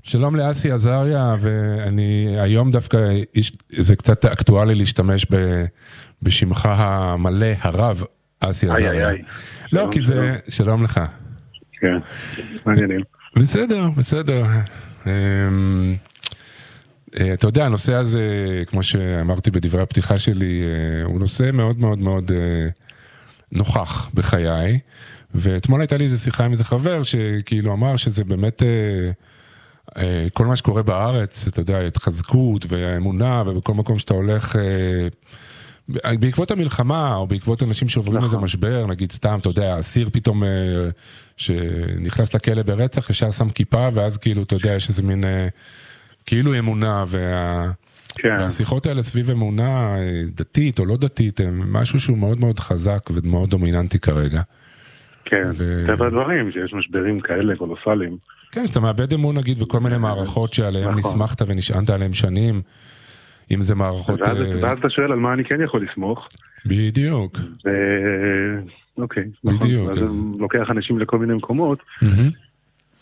שלום לאסי עזריה, ואני היום דווקא, זה קצת אקטואלי להשתמש בשמך המלא, הרב אסי עזריה. לא, כי זה, שלום לך. כן, מעניינים. בסדר, בסדר. אתה יודע, הנושא הזה, כמו שאמרתי בדברי הפתיחה שלי, הוא נושא מאוד מאוד מאוד נוכח בחיי, ואתמול הייתה לי איזו שיחה עם איזה חבר, שכאילו אמר שזה באמת כל מה שקורה בארץ, אתה יודע, התחזקות והאמונה, ובכל מקום שאתה הולך, בעקבות המלחמה, או בעקבות אנשים שעוברים איזה משבר, נגיד סתם, אתה יודע, אסיר פתאום שנכנס לכלא ברצח, ישר שם כיפה, ואז כאילו, אתה יודע, יש איזה מין כאילו אמונה, והשיחות האלה סביב אמונה דתית או לא דתית, הם משהו שהוא מאוד מאוד חזק ומאוד דומיננטי כרגע. כן, טבע הדברים, שיש משברים כאלה קולוסליים. כן, שאתה מאבד אמון נגיד בכל מיני מערכות שעליהן נסמכת ונשענת עליהן שנים, אם זה מערכות... ואז אתה שואל על מה אני כן יכול לסמוך. בדיוק. אוקיי, בדיוק. נכון, ואז לוקח אנשים לכל מיני מקומות,